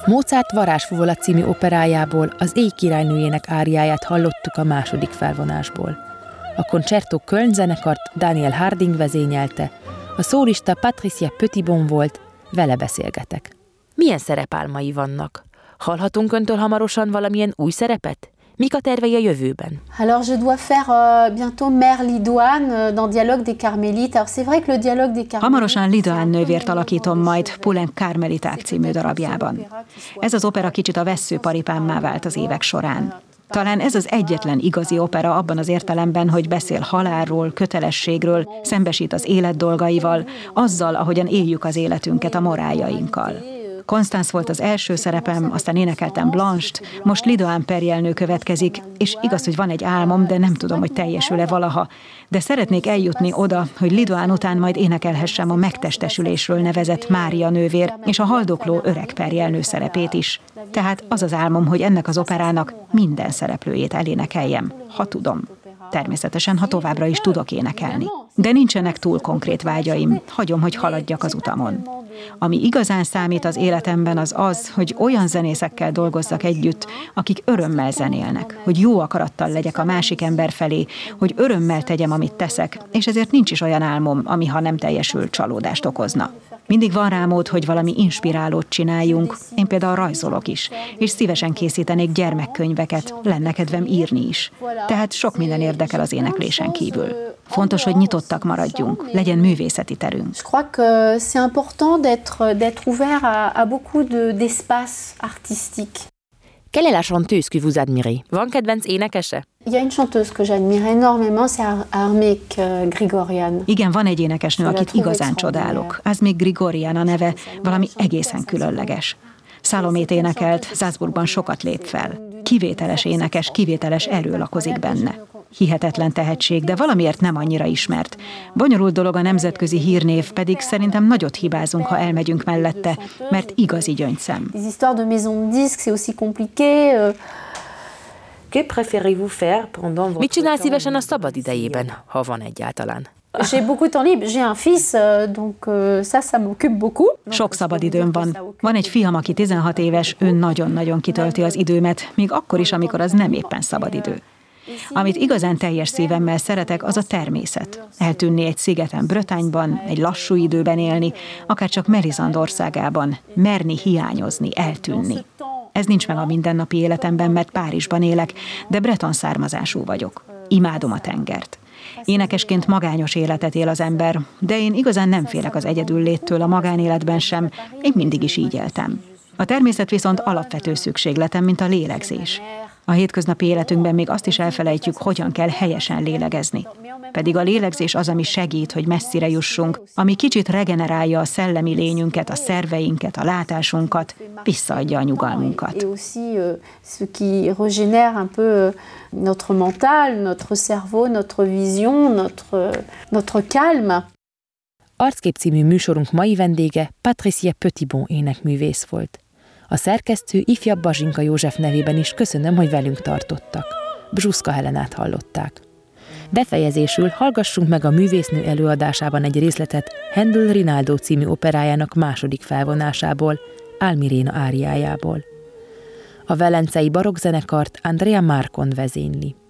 Mozart Varázsfuvola című operájából az Éj királynőjének áriáját hallottuk a második felvonásból. A Concerto Köln zenekart Daniel Harding vezényelte, a szólista Patricia Petitbon volt, vele beszélgetek. Milyen szerepálmai vannak? Hallhatunk öntől hamarosan valamilyen új szerepet? Mik a tervei a jövőben? Alors je dois faire bientôt Mère Lidoine dans Dialogue des Carmélites. Alors c'est vrai que le Dialogue des Carmélites. Hamarosan Lidoine nővért alakítom majd Poulenc Karmeliták című darabjában. Ez az opera kicsit a vesszőparipámmá vált az évek során. Talán ez az egyetlen igazi opera abban az értelemben, hogy beszél halálról, kötelességről, szembesít az élet dolgaival, azzal, ahogyan éljük az életünket a moráljainkkal. Constance volt az első szerepem, aztán énekeltem Blanche-t, most Lidoine Perrielnő következik, és igaz, hogy van egy álmom, de nem tudom, hogy teljesül-e valaha. De szeretnék eljutni oda, hogy Lidoine után majd énekelhessem a megtestesülésről nevezett Mária nővér és a haldokló öreg Perrielnő szerepét is. Tehát az az álmom, hogy ennek az operának minden szereplőjét elénekeljem, ha tudom. Természetesen, ha továbbra is tudok énekelni. De nincsenek túl konkrét vágyaim, hagyom, hogy haladjak az utamon. Ami igazán számít az életemben az, hogy olyan zenészekkel dolgozzak együtt, akik örömmel zenélnek, hogy jó akarattal legyek a másik ember felé, hogy örömmel tegyem, amit teszek, és ezért nincs is olyan álmom, ami ha nem teljesül, csalódást okozna. Mindig van rá mód, hogy valami inspirálót csináljunk, én például rajzolok is, és szívesen készítenék gyermekkönyveket, lenne kedvem írni is. Tehát sok minden érdekel az éneklésen kívül. Fontos, hogy nyitottak maradjunk, legyen művészeti terünk. Je crois que c'est important d'être ouvert à beaucoup d'espace artistique. Quelle est la chanteuse que vous admirez? Van kedvenc énekese? Il y a une chanteuse que j'admire énormément, c'est Armik Grigorian. Igen, van egy énekesnő, akit igazán csodálok. Armik Grigorian a neve, valami egészen különleges. Salomét énekelt, Salzburgban sokat lép fel. Kivételes énekes, kivételes erő lakozik benne. Hihetetlen tehetség, de valamiért nem annyira ismert. Bonyolult dolog a nemzetközi hírnév, pedig szerintem nagyot hibázunk, ha elmegyünk mellette, mert igazi gyöngyszem. Les histoires de maison de disques, c'est aussi compliqué. Que préférez-vous faire pendant votre... Mit csinál szívesen a szabad idejében, ha van egyáltalán? J'ai beaucoup de temps libre, j'ai un fils, donc ça m'occupe beaucoup. Sok szabadidőm van. Van egy fiam, aki 16 éves, ő nagyon-nagyon kitölti az időmet, még akkor is, amikor az nem éppen szabadidő. Amit igazán teljes szívemmel szeretek, az a természet. Eltűnni egy szigeten Bretagne-ban, egy lassú időben élni, akár csak Melisande országában, merni hiányozni, eltűnni. Ez nincs meg a mindennapi életemben, mert Párizsban élek, de breton származású vagyok. Imádom a tengert. Énekesként magányos életet él az ember, de én igazán nem félek az egyedülléttől a magánéletben sem, én mindig is így éltem. A természet viszont alapvető szükségletem, mint a lélegzés. A hétköznapi életünkben még azt is elfelejtjük, hogyan kell helyesen lélegezni. Pedig a lélegzés az, ami segít, hogy messzire jussunk, ami kicsit regenerálja a szellemi lényünket, a szerveinket, a látásunkat, visszaadja a nyugalmunkat. Et aussi ce qui régénère un peu notre mental, notre cerveau, notre vision, notre calme. Arckép című műsorunk mai vendége Patricia Petitbon énekművész volt. A szerkesztő ifjabb Bazsinka József nevében is köszönöm, hogy velünk tartottak. Bzsuszka Helenát hallották. Befejezésül hallgassunk meg a művésznő előadásában egy részletet Handel Rinaldo című operájának második felvonásából, Almirena áriájából. A velencei barokkzenekart Andrea Marcon vezényli.